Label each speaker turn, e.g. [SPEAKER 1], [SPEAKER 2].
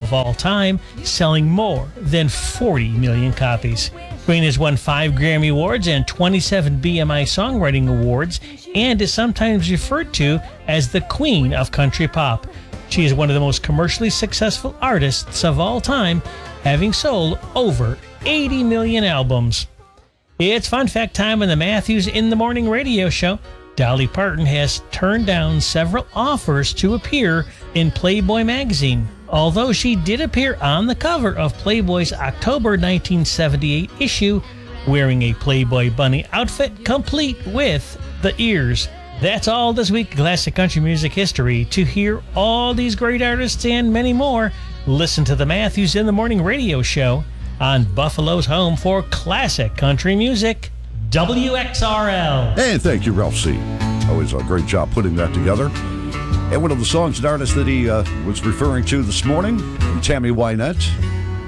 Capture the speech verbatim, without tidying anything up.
[SPEAKER 1] of all time, selling more than forty million copies. Green has won five Grammy Awards and twenty-seven B M I Songwriting Awards and is sometimes referred to as the Queen of Country Pop. She is one of the most commercially successful artists of all time, having sold over eighty million albums. It's fun fact time on the Matthews in the Morning radio show. Dolly Parton has turned down several offers to appear in Playboy magazine. Although she did appear on the cover of Playboy's October nineteen seventy-eight issue, wearing a Playboy bunny outfit complete with the ears. That's all this week, Classic Country Music History. To hear all these great artists and many more, listen to the Matthews in the Morning radio show on Buffalo's home for classic country music, W X R L.
[SPEAKER 2] And thank you, Ralph C. Always a great job putting that together. And one of the songs and artists that he uh, was referring to this morning, Tammy Wynette.